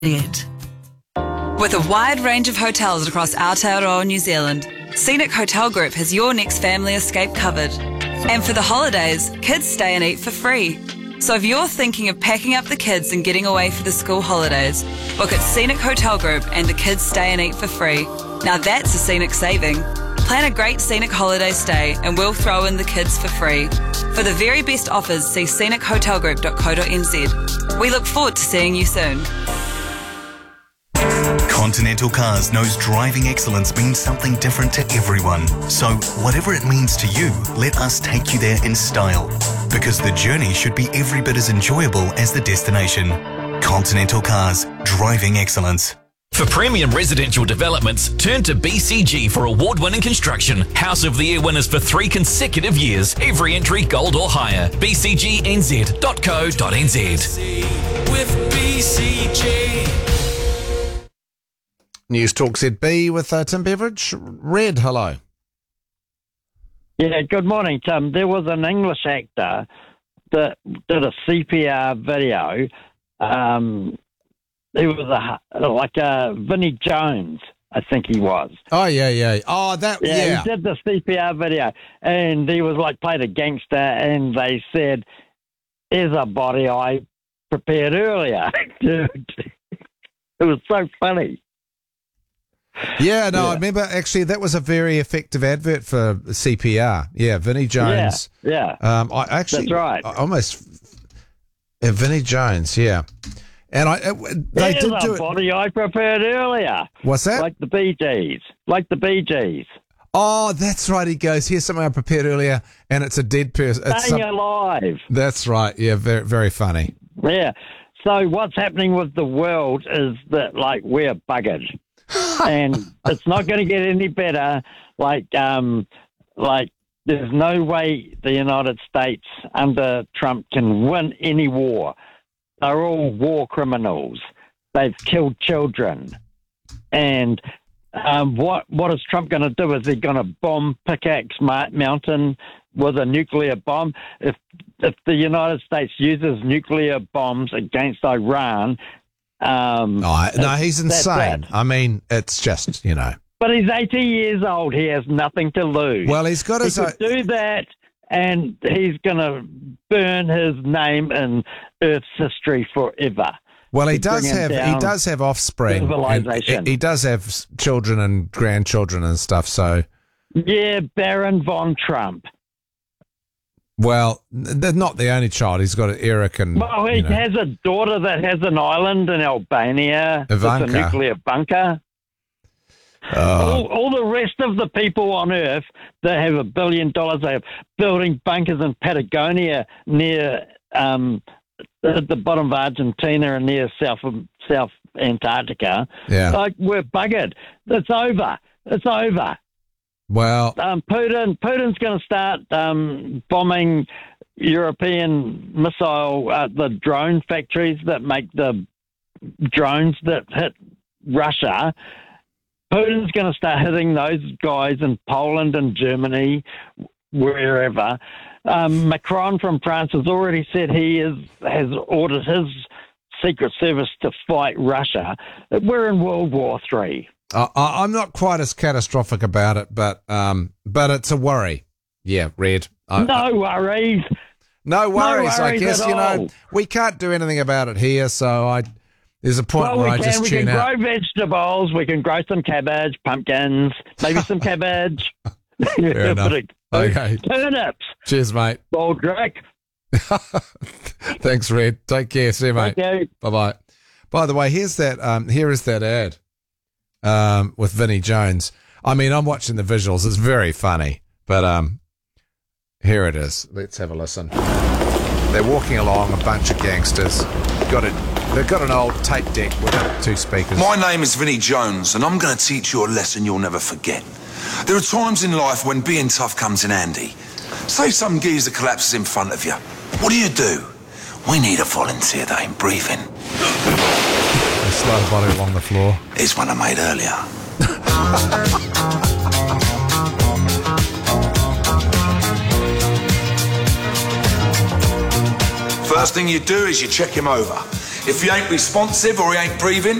With a wide range of hotels across Aotearoa, New Zealand, Scenic Hotel Group has your next family escape covered. And for the holidays, kids stay and eat for free. So if you're thinking of packing up the kids and getting away for the school holidays, book at Scenic Hotel Group and the kids stay and eat for free. Now that's a scenic saving. Plan a great scenic holiday stay and we'll throw in the kids for free. For the very best offers, see scenichotelgroup.co.nz. We look forward to seeing you soon. Continental Cars knows driving excellence means something different to everyone. So, whatever it means to you, let us take you there in style. Because the journey should be every bit as enjoyable as the destination. Continental Cars, driving excellence. For premium residential developments, turn to BCG for award-winning construction. House of the Year winners for 3 consecutive years. Every entry gold or higher. bcgnz.co.nz. With BCG. News Talk ZB with Tim Beveridge. Red, hello. Yeah, good morning, Tim. There was an English actor that did a CPR video. He was like Vinnie Jones, I think he was. Oh, yeah. Oh, that, yeah. He did the CPR video, and he was like played a gangster, and they said, "Here's a body I prepared earlier." Dude, it was so funny. Yeah, no, I remember actually that was a very effective advert for CPR. Yeah, Vinnie Jones. Yeah. I actually, that's right. Vinnie Jones, yeah. And they did do it. Body I prepared earlier. What's that? Like the Bee Gees. Oh, that's right. He goes, "Here's something I prepared earlier," and it's a dead person. Staying alive. That's right. Yeah, very, very funny. Yeah. So what's happening with the world is that, like, we're buggered. And it's not going to get any better. Like there's no way the United States under Trump can win any war. They're all war criminals. They've killed children. And what is Trump going to do? Is he going to bomb Pickaxe Mountain with a nuclear bomb? If the United States uses nuclear bombs against Iran... no, he's insane. I mean, it's just, But he's 80 years old. He has nothing to lose. Well, he's got his... He could do that, and he's going to burn his name in Earth's history forever. Well, he does have offspring. Civilization. He does have children and grandchildren and stuff, so... Yeah, Baron von Trump. Well, they're not the only child. He's got Eric and... Well, he has a daughter that has an island in Albania. Ivanka. It's a nuclear bunker. All the rest of the people on Earth that have $1 billion, they are building bunkers in Patagonia near at the bottom of Argentina and near South Antarctica. Yeah. Like, we're buggered. It's over. Well, Putin's going to start bombing European missile, the drone factories that make the drones that hit Russia. Putin's going to start hitting those guys in Poland and Germany, wherever. Macron from France has already said he has ordered his Secret Service to fight Russia. We're in World War III. I'm not quite as catastrophic about it, but it's a worry. Yeah, Red. No worries. No worries, I guess. We can't do anything about it here, so there's a point where I just tune out. We can grow vegetables. We can grow some cabbage, pumpkins, maybe some cabbage. Fair enough. Okay. Turnips. Cheers, mate. Baldrick. Thanks, Red. Take care. See you, mate. Thank you. Bye-bye. By the way, here is that ad. With Vinnie Jones. I mean, I'm watching the visuals. It's very funny. But here it is. Let's have a listen. They're walking along, a bunch of gangsters. They've got an old tape deck with 2 speakers. My name is Vinnie Jones, and I'm going to teach you a lesson you'll never forget. There are times in life when being tough comes in handy. Say some geezer collapses in front of you. What do? We need a volunteer that ain't breathing. They slide a body along the floor. Here's one I made earlier. First thing you do is you check him over. If he ain't responsive or he ain't breathing,